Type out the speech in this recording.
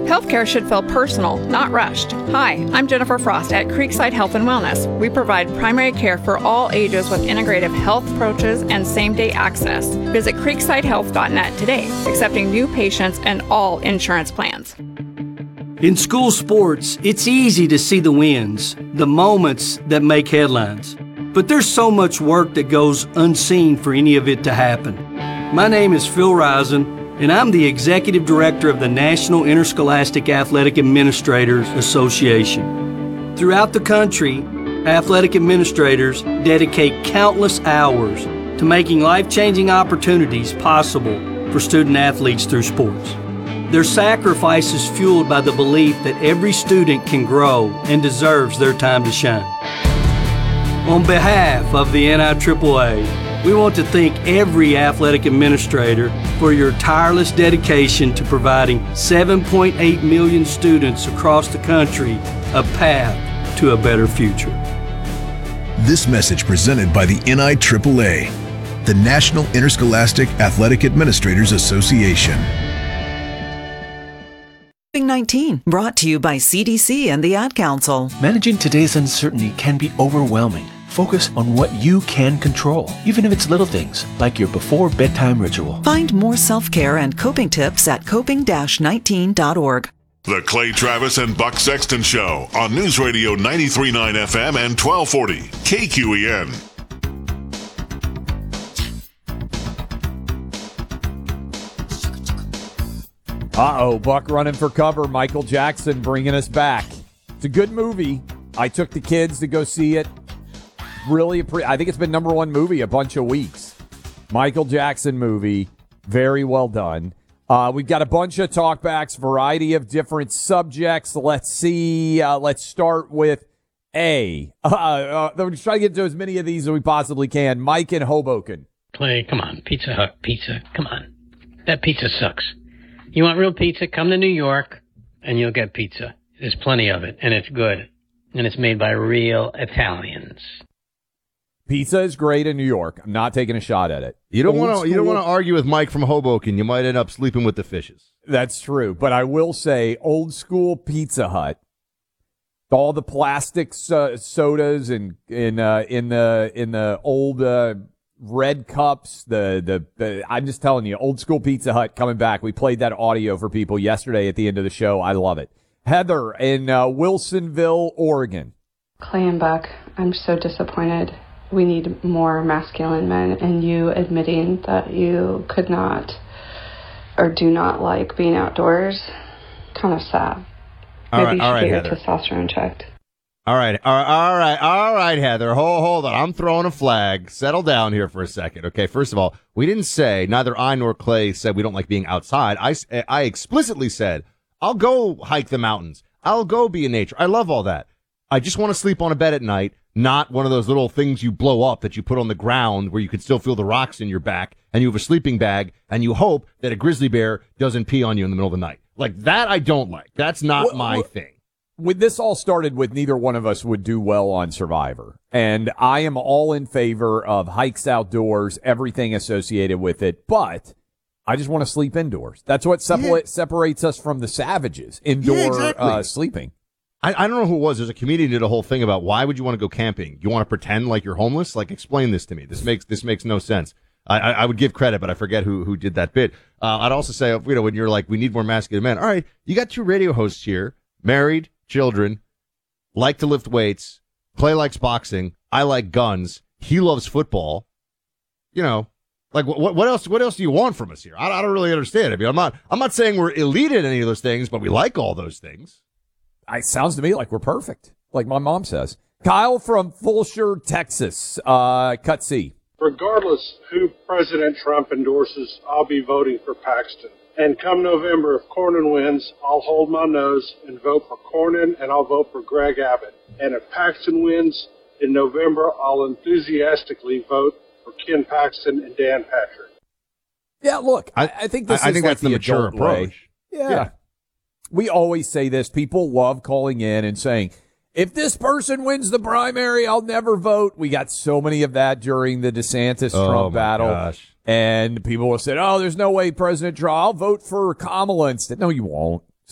Healthcare should feel personal, not rushed. Hi, I'm Jennifer Frost at Creekside Health and Wellness. We provide primary care for all ages with integrative health approaches and same-day access. Visit creeksidehealth.net today, accepting new patients and all insurance plans. In school sports, it's easy to see the wins, the moments that make headlines. But there's so much work that goes unseen for any of it to happen. My name is Phil Risen, and I'm the Executive Director of the National Interscholastic Athletic Administrators Association. Throughout the country, athletic administrators dedicate countless hours to making life-changing opportunities possible for student athletes through sports. Their sacrifice is fueled by the belief that every student can grow and deserves their time to shine. On behalf of the NIAAA, we want to thank every athletic administrator for your tireless dedication to providing 7.8 million students across the country a path to a better future. This message presented by the NIAAA, the National Interscholastic Athletic Administrators Association. COVID-19, brought to you by CDC and the Ad Council. Managing today's uncertainty can be overwhelming. Focus on what you can control, even if it's little things, like your before-bedtime ritual. Find more self-care and coping tips at coping-19.org. The Clay Travis and Buck Sexton Show on News Radio 93.9 FM and 1240 KQEN. Buck running for cover. Michael Jackson bringing us back. It's a good movie. I took the kids to go see it. I think it's been number one movie a bunch of weeks. Michael Jackson movie. Very well done. We've got a bunch of talkbacks, variety of different subjects. Let's see. Let's start with A. We're just trying to get to as many of these as we possibly can. Mike in Hoboken. Clay, come on. Pizza Hut pizza. Come on. That pizza sucks. You want real pizza? Come to New York, and you'll get pizza. There's plenty of it, and it's good. And it's made by real Italians. Pizza is great in New York. I'm not taking a shot at it. You don't want to argue with Mike from Hoboken. You might end up sleeping with the fishes. That's true, but I will say, old school Pizza Hut, all the plastic sodas and in the old red cups. I'm just telling you, old school Pizza Hut coming back. We played that audio for people yesterday at the end of the show. I love it. Heather in Wilsonville, Oregon. Clay and Buck, I'm so disappointed. We need more masculine men, and you admitting that you could not or do not like being outdoors, kind of sad. Maybe you should get your testosterone checked. All right, Heather. Hold on. I'm throwing a flag. Settle down here for a second. Okay, first of all, we didn't say, neither I nor Clay said we don't like being outside. I explicitly said, I'll go hike the mountains. I'll go be in nature. I love all that. I just want to sleep on a bed at night, not one of those little things you blow up that you put on the ground where you can still feel the rocks in your back, and you have a sleeping bag, and you hope that a grizzly bear doesn't pee on you in the middle of the night. Like, that I don't like. That's not my thing. This all started with neither one of us would do well on Survivor. And I am all in favor of hikes outdoors, everything associated with it. But I just want to sleep indoors. That's what separates us from the savages, indoor sleeping. I don't know who it was. There's a comedian who did a whole thing about why would you want to go camping? You want to pretend like you're homeless? Like, explain this to me. This makes no sense. I would give credit, but I forget who did that bit. I'd also say, when you're like, we need more masculine men. All right, you got two radio hosts here, married, children, like to lift weights. Clay likes boxing. I like guns. He loves football. Like what else? What else do you want from us here? I don't really understand. I mean, I'm not saying we're elite at any of those things, but we like all those things. It sounds to me like we're perfect, like my mom says. Kyle from Fulshear, Texas, cut C. Regardless who President Trump endorses, I'll be voting for Paxton. And come November, if Cornyn wins, I'll hold my nose and vote for Cornyn, and I'll vote for Greg Abbott. And if Paxton wins in November, I'll enthusiastically vote for Ken Paxton and Dan Patrick. Yeah, look, I think this is like the mature approach. Yeah. We always say this. People love calling in and saying, if this person wins the primary, I'll never vote. We got so many of that during the DeSantis-Trump battle. Gosh. And people will say, there's no way President Trump, I'll vote for Kamala instead. No, you won't.